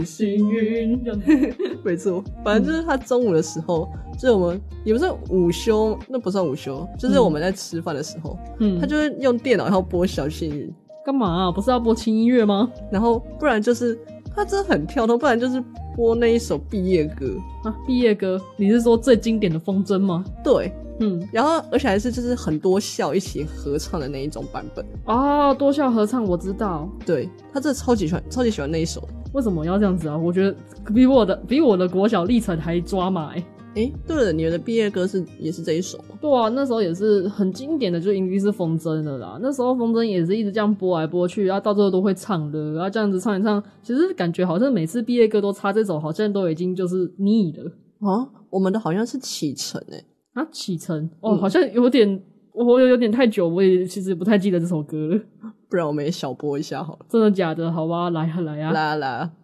幸运这样子。 没错，反正就是他中午的时候，就是我们也不是午休，那不算午休，就是我们在吃饭的时候，他就会用电脑然后播小幸运。 干嘛啊？不是要播轻音乐吗？ 然后不然就是他真的很跳脱，不然就是播那一首毕业歌啊。毕业歌，你是说最经典的风筝吗？ 对，然后而且还是就是很多校一起合唱的那一种版本。 哦，多校合唱我知道。 对，他真的超级喜欢那一首。 为什么要这样子啊？我觉得比我的国小历程还抓马对了，你的毕业歌也是这一首吗？ 对啊，那时候也是很经典的，就一定是风筝的啦。那时候风筝也是一直这样播来播去，然后到最后都会唱的，然后这样子唱一唱，其实感觉好像每次毕业歌都插这首，好像都已经就是腻了啊。我们的好像是启程啊，启程哦，好像有点我有点太久，我也其实不太记得这首歌了。 不然我们也小播一下好了。 真的假的？好吧，来啊。